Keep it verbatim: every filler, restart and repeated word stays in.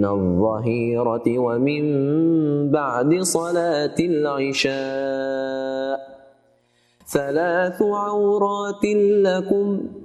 من الظهيرة ومن بعد صلاة العشاء ثلاث عورات لكم